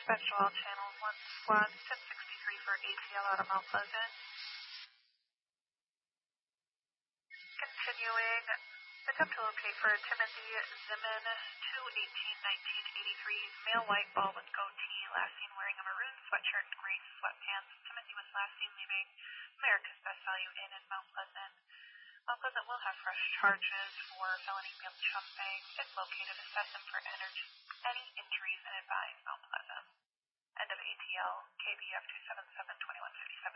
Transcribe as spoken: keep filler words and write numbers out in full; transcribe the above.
Dispatch to all channels, one squad, ten sixty-three for A T L out of Mount Pleasant. Continuing, attempt to locate for Timothy Zimin, two eighteen nineteen eighty-three, male white, bald with goatee, last seen wearing a maroon sweatshirt and gray sweatpants. Timothy was last seen leaving America's Best Value Inn in Mount Pleasant. Mount Pleasant will have fresh charges for felony mail jumping. If located, assess him for energy, any injuries and advise Mount Pleasant. End of A T L, K B F two seven seven, twenty-one fifty-seven.